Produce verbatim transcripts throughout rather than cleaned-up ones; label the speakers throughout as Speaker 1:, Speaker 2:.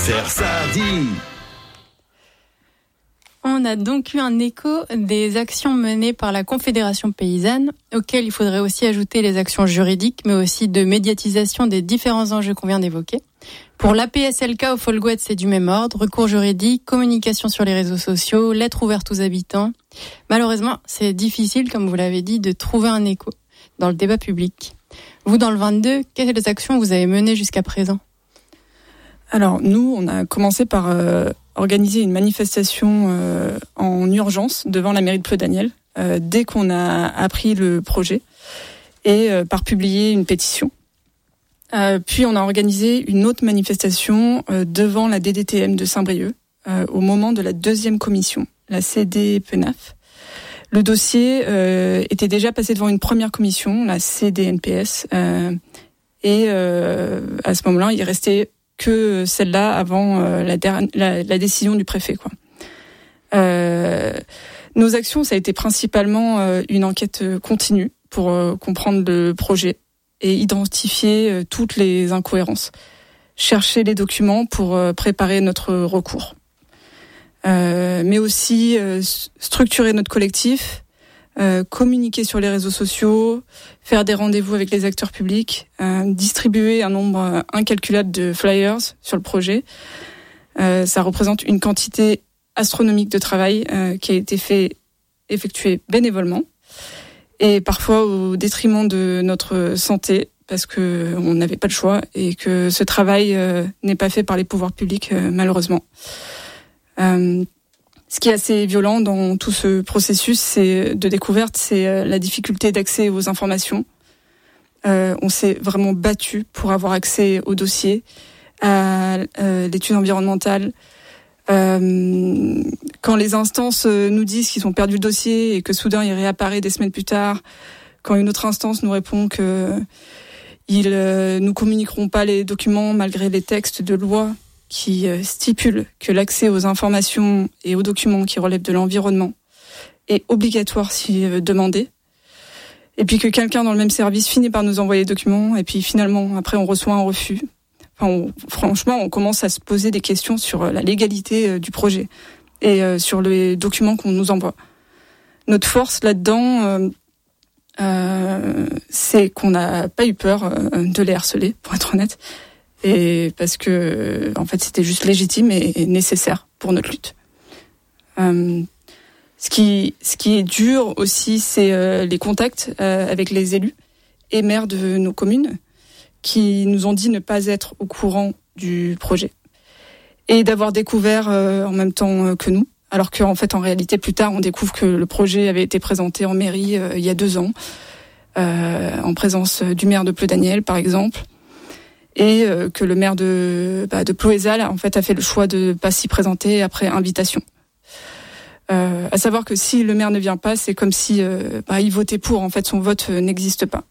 Speaker 1: Faire ça dit.
Speaker 2: On a donc eu un écho des actions menées par la Confédération paysanne, auxquelles il faudrait aussi ajouter les actions juridiques, mais aussi de médiatisation des différents enjeux qu'on vient d'évoquer. Pour l'A P S L K au Folgoët, c'est du même ordre, recours juridique, communication sur les réseaux sociaux, lettres ouvertes aux habitants. Malheureusement, c'est difficile, comme vous l'avez dit, de trouver un écho dans le débat public. Vous, dans le vingt-deux, quelles actions vous avez menées jusqu'à présent ?
Speaker 3: Alors, nous, on a commencé par euh, organiser une manifestation euh, en urgence devant la mairie de Pleu-Daniel, euh, dès qu'on a appris le projet, et euh, par publier une pétition. Euh, puis, on a organisé une autre manifestation euh, devant la D D T M de Saint-Brieuc, euh, au moment de la deuxième commission, la C D P N A F. Le dossier euh, était déjà passé devant une première commission, la C D N P S, euh, et euh, à ce moment-là, il restait que celle-là avant euh, la, der- la, la décision du préfet, quoi. Euh, nos actions, ça a été principalement euh, une enquête continue pour euh, comprendre le projet et identifier euh, toutes les incohérences. Chercher les documents pour euh, préparer notre recours. Euh, mais aussi euh, structurer notre collectif, euh, communiquer sur les réseaux sociaux, faire des rendez-vous avec les acteurs publics, euh, distribuer un nombre incalculable de flyers sur le projet. Euh, ça représente une quantité astronomique de travail euh, qui a été fait, effectué bénévolement et parfois au détriment de notre santé parce que on n'avait pas le choix et que ce travail euh, n'est pas fait par les pouvoirs publics euh, malheureusement. Euh, ce qui est assez violent dans tout ce processus c'est, de découverte, c'est euh, la difficulté d'accès aux informations. Euh, on s'est vraiment battu pour avoir accès au dossier, à euh, l'étude environnementale. Euh, quand les instances nous disent qu'ils ont perdu le dossier et que soudain il réapparaît des semaines plus tard, quand une autre instance nous répond que ils euh, nous communiqueront pas les documents malgré les textes de loi qui stipule que l'accès aux informations et aux documents qui relèvent de l'environnement est obligatoire si demandé. Et puis que quelqu'un dans le même service finit par nous envoyer les documents et puis finalement, après, on reçoit un refus. Enfin, on, franchement, on commence à se poser des questions sur la légalité du projet et euh, sur les documents qu'on nous envoie. Notre force là-dedans, euh, euh, c'est qu'on n'a pas eu peur euh, de les harceler, pour être honnête. Et parce que, en fait, c'était juste légitime et nécessaire pour notre lutte. Euh, ce qui, ce qui est dur aussi, c'est euh, les contacts euh, avec les élus et maires de nos communes qui nous ont dit ne pas être au courant du projet et d'avoir découvert euh, en même temps que nous, alors qu'en fait, en réalité, plus tard, on découvre que le projet avait été présenté en mairie euh, il y a deux ans, euh, en présence du maire de Pleu-Daniel, par exemple. Et que le maire de, bah, de Ploézal, en fait, a fait le choix de pas s'y présenter après invitation. Euh, à savoir que si le maire ne vient pas, c'est comme si euh, bah, il votait pour. En fait, son vote euh, n'existe pas.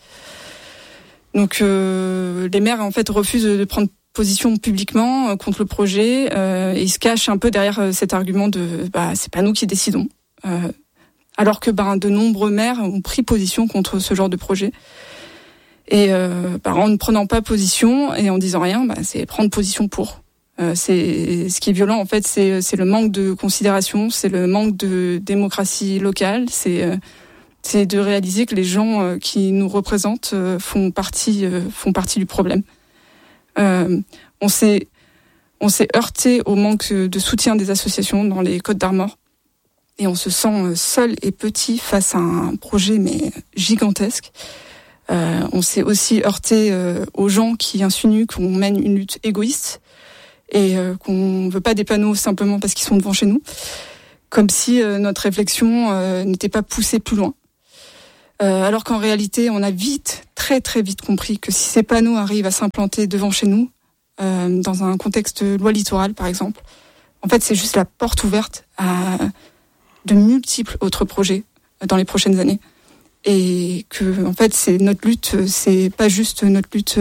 Speaker 3: Donc, euh, les maires, en fait, refusent de prendre position publiquement euh, contre le projet. Euh, et ils se cachent un peu derrière euh, cet argument de bah, c'est pas nous qui décidons. Euh, alors que bah, de nombreux maires ont pris position contre ce genre de projet. Et euh, bah, en ne prenant pas position et en disant rien, bah, c'est prendre position pour. Euh, c'est ce qui est violent en fait, c'est c'est le manque de considération, c'est le manque de démocratie locale, c'est euh, c'est de réaliser que les gens euh, qui nous représentent euh, font partie euh, font partie du problème. Euh, on s'est on s'est heurté au manque de soutien des associations dans les Côtes d'Armor et on se sent seul et petit face à un projet mais gigantesque. Euh, on s'est aussi heurté euh, aux gens qui insinuent qu'on mène une lutte égoïste et euh, qu'on veut pas des panneaux simplement parce qu'ils sont devant chez nous, comme si euh, notre réflexion euh, n'était pas poussée plus loin. Euh, alors qu'en réalité, on a vite, très très vite compris que si ces panneaux arrivent à s'implanter devant chez nous, euh, dans un contexte de loi littorale par exemple, en fait c'est juste la porte ouverte à de multiples autres projets dans les prochaines années. Et que en fait c'est notre lutte, c'est pas juste notre lutte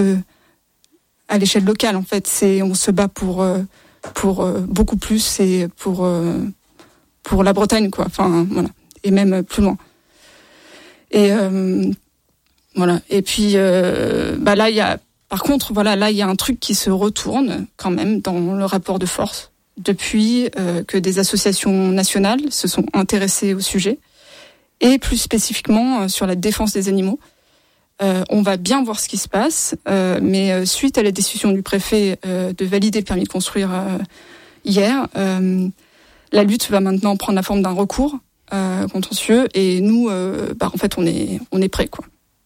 Speaker 3: à l'échelle locale en fait, c'est on se bat pour pour beaucoup plus et pour pour la Bretagne quoi, enfin voilà, et même plus loin. Et euh, voilà, et puis euh, bah là il y a Par contre, voilà, là, il y a un truc qui se retourne quand même dans le rapport de force depuis euh, que des associations nationales se sont intéressées au sujet et plus spécifiquement euh, sur la défense des animaux. Euh, on va bien voir ce qui se passe, euh, mais euh, suite à la décision du préfet euh, de valider le permis de construire euh, hier, euh, la lutte va maintenant prendre la forme d'un recours euh, contentieux et nous, euh, bah, en fait, on est on est prêts, quoi.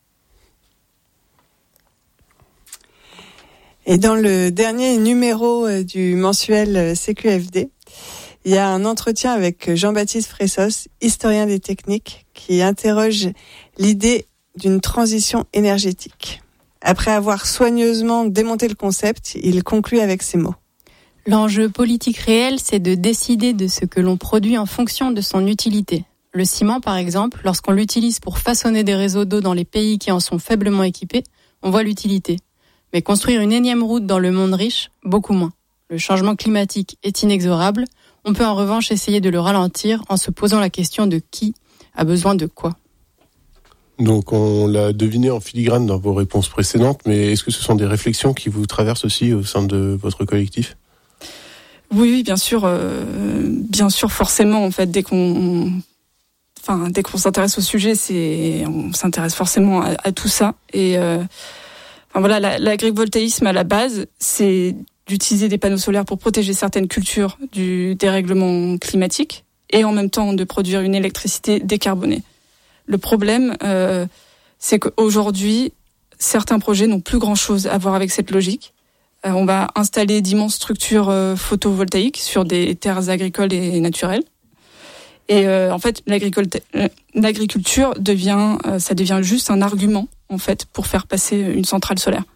Speaker 1: Et dans le dernier numéro du mensuel C Q F D, il y a un entretien avec Jean-Baptiste Fressos, historien des techniques, qui interroge l'idée d'une transition énergétique. Après avoir soigneusement démonté le concept, il conclut avec ces mots.
Speaker 2: L'enjeu politique réel, c'est de décider de ce que l'on produit en fonction de son utilité. Le ciment, par exemple, lorsqu'on l'utilise pour façonner des réseaux d'eau dans les pays qui en sont faiblement équipés, on voit l'utilité. Mais construire une énième route dans le monde riche, beaucoup moins. Le changement climatique est inexorable. On peut en revanche essayer de le ralentir en se posant la question de qui a besoin de quoi.
Speaker 4: Donc on l'a deviné en filigrane dans vos réponses précédentes, mais est-ce que ce sont des réflexions qui vous traversent aussi au sein de votre collectif ?
Speaker 3: Oui, oui, bien sûr, euh, bien sûr, forcément, en fait, dès qu'on, enfin, dès qu'on s'intéresse au sujet, c'est, on s'intéresse forcément à, à tout ça. Et euh, enfin, voilà, la, l'agrivoltaïsme à la base, c'est d'utiliser des panneaux solaires pour protéger certaines cultures du dérèglement climatique et en même temps de produire une électricité décarbonée. Le problème, euh, c'est qu'aujourd'hui, certains projets n'ont plus grand-chose à voir avec cette logique. Euh, on va installer d'immenses structures euh, photovoltaïques sur des terres agricoles et naturelles. Et euh, en fait, l'agriculture devient, euh, ça devient juste un argument en fait pour faire passer une centrale solaire.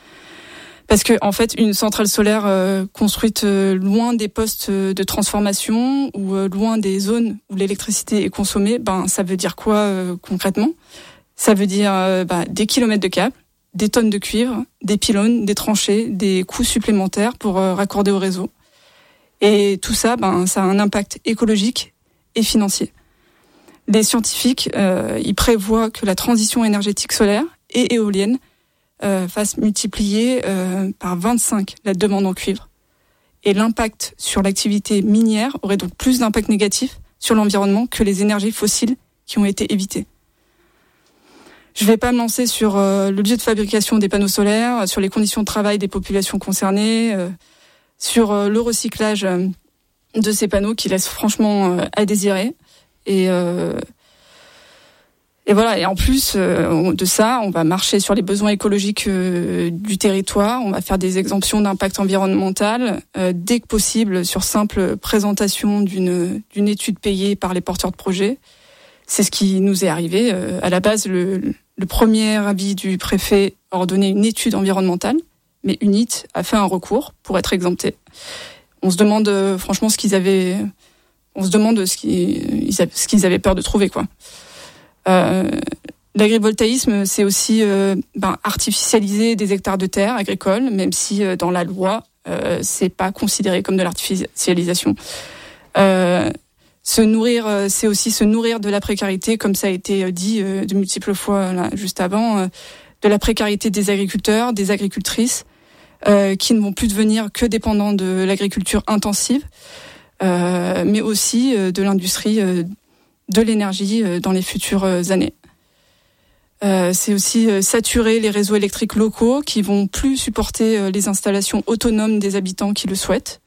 Speaker 3: Parce que en fait, une centrale solaire euh, construite euh, loin des postes de transformation ou euh, loin des zones où l'électricité est consommée, ben ça veut dire quoi euh, concrètement ? Ça veut dire euh, bah, des kilomètres de câbles, des tonnes de cuivre, des pylônes, des tranchées, des coûts supplémentaires pour euh, raccorder au réseau. Et tout ça, ben ça a un impact écologique et financier. Les scientifiques, euh, ils prévoient que la transition énergétique solaire et éolienne Euh, fasse multiplier euh, par vingt-cinq la demande en cuivre. Et l'impact sur l'activité minière aurait donc plus d'impact négatif sur l'environnement que les énergies fossiles qui ont été évitées. Je ne vais pas me lancer sur euh, le lieu de fabrication des panneaux solaires, sur les conditions de travail des populations concernées, euh, sur euh, le recyclage euh, de ces panneaux qui laissent franchement euh, à désirer. Et euh, Et voilà. Et en plus euh, de ça, on va marcher sur les besoins écologiques euh, du territoire. On va faire des exemptions d'impact environnemental euh, dès que possible sur simple présentation d'une d'une étude payée par les porteurs de projets. C'est ce qui nous est arrivé. Euh, à la base, le, le premier avis du préfet ordonnait une étude environnementale, mais UNIT a fait un recours pour être exempté. On se demande euh, franchement ce qu'ils avaient. On se demande ce qu'ils ce qu'ils avaient peur de trouver, quoi. Euh, l'agrivoltaïsme, c'est aussi euh, ben, artificialiser des hectares de terre agricole, même si euh, dans la loi, euh, c'est pas considéré comme de l'artificialisation. Euh, se nourrir, euh, c'est aussi se nourrir de la précarité, comme ça a été dit euh, de multiples fois là, juste avant, euh, de la précarité des agriculteurs, des agricultrices, euh, qui ne vont plus devenir que dépendants de l'agriculture intensive, euh, mais aussi euh, de l'industrie euh, de l'énergie dans les futures années. Euh, c'est aussi saturer les réseaux électriques locaux qui vont plus supporter les installations autonomes des habitants qui le souhaitent.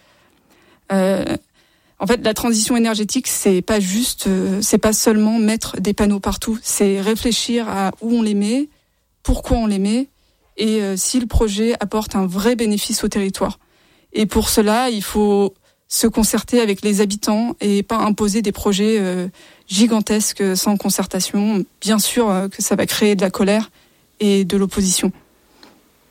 Speaker 3: Euh, en fait, la transition énergétique, c'est pas juste, c'est pas seulement mettre des panneaux partout, c'est réfléchir à où on les met, pourquoi on les met, et euh, si le projet apporte un vrai bénéfice au territoire. Et pour cela, il faut se concerter avec les habitants et pas imposer des projets euh, gigantesques sans concertation. Bien sûr euh, que ça va créer de la colère et de l'opposition.